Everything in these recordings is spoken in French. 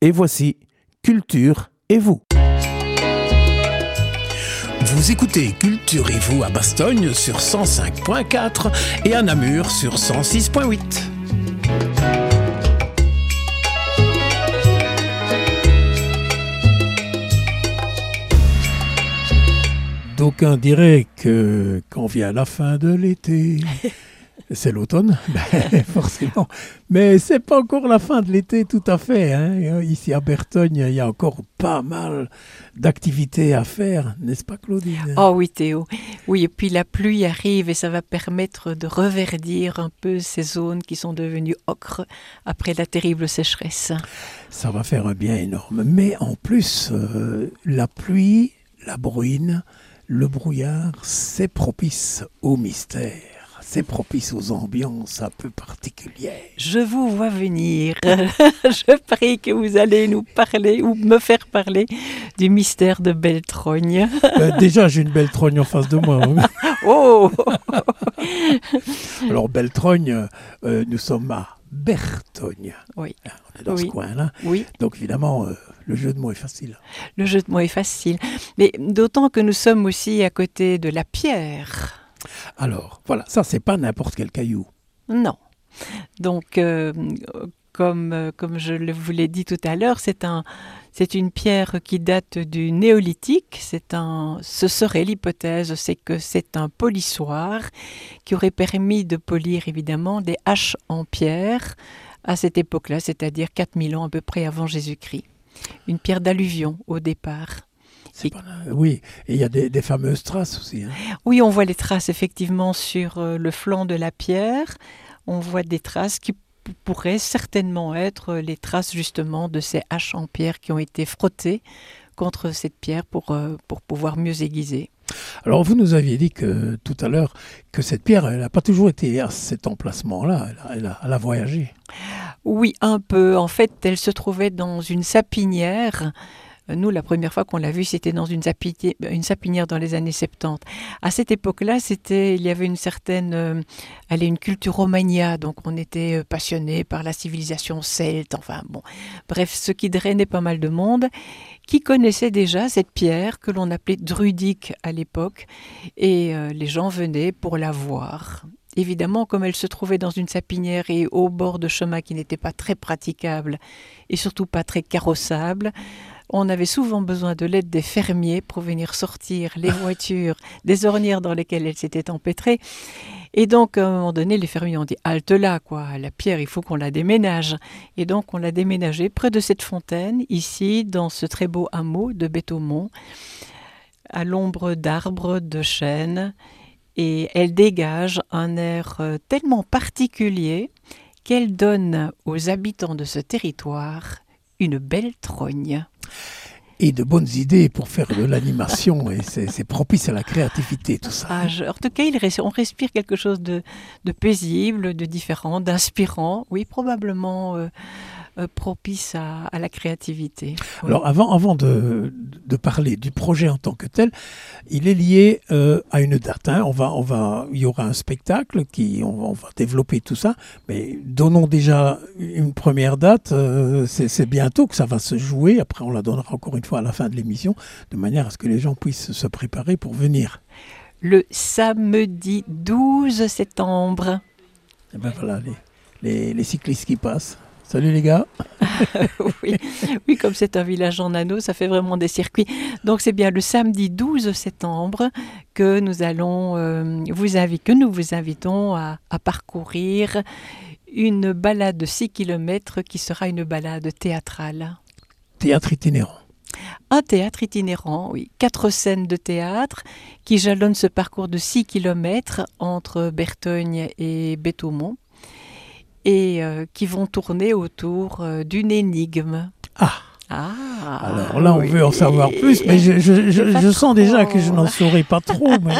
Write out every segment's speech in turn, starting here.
Et voici Culture et vous. Vous écoutez Culture et vous à Bastogne sur 105.4 et à Namur sur 106.8. D'aucuns diraient que quand vient la fin de l'été, c'est l'automne, forcément. Mais c'est pas encore la fin de l'été tout à fait. Hein. Ici à Bertogne, il y a encore pas mal d'activités à faire, n'est-ce pas Claudine? Oh oui Théo, oui, et puis la pluie arrive et ça va permettre de reverdir un peu ces zones qui sont devenues ocre après la terrible sécheresse. Ça va faire un bien énorme. Mais en plus, la pluie, la bruine, le brouillard, c'est propice au mystère. C'est propice aux ambiances un peu particulières. Je vous vois venir. Je prie que vous allez nous parler ou me faire parler du mystère de Belletrogne. Déjà, j'ai une Belletrogne en face de moi. Oh. Alors, Belletrogne, nous sommes à Bertogne. Oui. On est dans ce coin-là. Oui. Donc, évidemment, le jeu de mots est facile. Le jeu de mots est facile. Mais d'autant que nous sommes aussi à côté de la Pierre. Alors, voilà, ça, c'est pas n'importe quel caillou. Non. Donc, comme je vous l'ai dit tout à l'heure, c'est une pierre qui date du néolithique. Ce serait l'hypothèse, c'est que c'est un polissoir qui aurait permis de polir évidemment des haches en pierre à cette époque-là, c'est-à-dire 4000 ans à peu près avant Jésus-Christ. Une pierre d'alluvion au départ. Oui, et il y a des fameuses traces aussi. Hein. Oui, on voit les traces effectivement sur le flanc de la pierre. On voit des traces qui pourraient certainement être les traces justement de ces haches en pierre qui ont été frottées contre cette pierre pour pouvoir mieux aiguiser. Alors vous nous aviez dit tout à l'heure que cette pierre, elle n'a pas toujours été à cet emplacement-là, elle a voyagé. Oui, un peu. En fait, elle se trouvait dans une sapinière. Nous, la première fois qu'on l'a vue, c'était dans une sapinière dans les années 70. À cette époque-là, il y avait une certaine, une culturomania, donc on était passionné par la civilisation celte, enfin bon, bref, ce qui drainait pas mal de monde, qui connaissait déjà cette pierre que l'on appelait druidique à l'époque, et les gens venaient pour la voir. Évidemment, comme elle se trouvait dans une sapinière et au bord de chemins qui n'étaient pas très praticables et surtout pas très carrossables, on avait souvent besoin de l'aide des fermiers pour venir sortir les voitures des ornières dans lesquelles elles s'étaient empêtrées. Et donc, à un moment donné, les fermiers ont dit « halte là, quoi, la pierre, il faut qu'on la déménage ». Et donc, on l'a déménagée près de cette fontaine, ici, dans ce très beau hameau de Bétaumont, à l'ombre d'arbres, de chênes. Et elle dégage un air tellement particulier qu'elle donne aux habitants de ce territoire une Belletrogne. Et de bonnes idées pour faire de l'animation, et c'est propice à la créativité, tout ça. En tout cas, on respire quelque chose de paisible, de différent, d'inspirant, oui, probablement propice à la créativité. Oui. Alors, avant de parler du projet en tant que tel, il est lié à une date. Hein. Il y aura un spectacle, on va développer tout ça, mais donnons déjà une première date. C'est bientôt que ça va se jouer. Après, on la donnera encore une fois à la fin de l'émission, de manière à ce que les gens puissent se préparer pour venir. Le samedi 12 septembre. Et ben voilà, les cyclistes qui passent. Salut les gars. Oui, comme c'est un village en anneau, ça fait vraiment des circuits. Donc c'est bien le samedi 12 septembre que nous allons que nous vous invitons à parcourir une balade de 6 km qui sera une balade théâtrale. Théâtre itinérant. Un théâtre itinérant, oui. 4 scènes de théâtre qui jalonnent ce parcours de 6 km entre Bertogne et Bétaumont. Et qui vont tourner autour d'une énigme. Alors là, on veut en savoir plus, mais je sens déjà que je n'en saurais pas trop. Mais...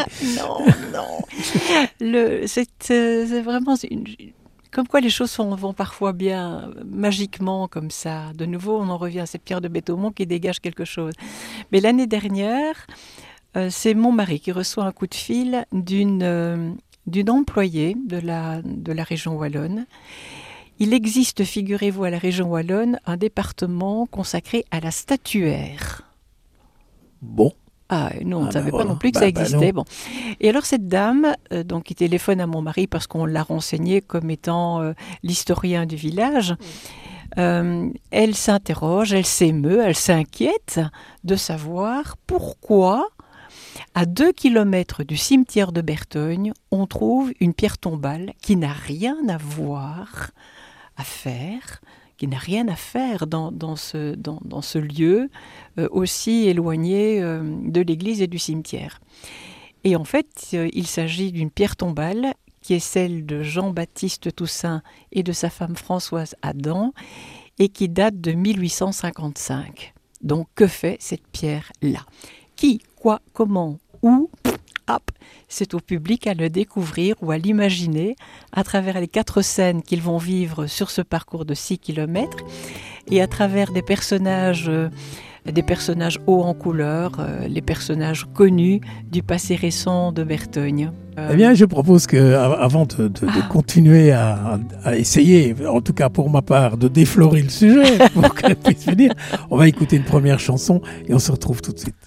non. C'est vraiment comme quoi les choses vont parfois bien magiquement comme ça. De nouveau, on en revient à cette pierre de Bétaumont qui dégage quelque chose. Mais l'année dernière, c'est mon mari qui reçoit un coup de fil d'une employée de la région wallonne Il existe, figurez-vous, à la région wallonne, un département consacré à la statuaire. Bon. Ah, nous, on ne savait pas voilà. non plus que ça existait. Non. Bon. Et alors, cette dame, donc, qui téléphone à mon mari parce qu'on l'a renseignée comme étant l'historien du village, elle s'interroge, elle s'émeut, elle s'inquiète de savoir pourquoi, à 2 kilomètres du cimetière de Bertogne, on trouve une pierre tombale qui n'a rien à voir, à faire, qui n'a rien à faire dans ce lieu aussi éloigné de l'église et du cimetière. Et en fait, il s'agit d'une pierre tombale qui est celle de Jean-Baptiste Toussaint et de sa femme Françoise Adam, et qui date de 1855. Donc, que fait cette pierre-là? Qui, quoi, comment, où? Hop, c'est au public à le découvrir ou à l'imaginer à travers les 4 scènes qu'ils vont vivre sur ce parcours de 6 kilomètres et à travers des personnages hauts en couleur, les personnages connus du passé récent de Bertogne. Eh bien, je propose qu'avant de continuer à essayer, en tout cas pour ma part, de déflorer le sujet pour qu'elle puisse venir, on va écouter une première chanson et on se retrouve tout de suite.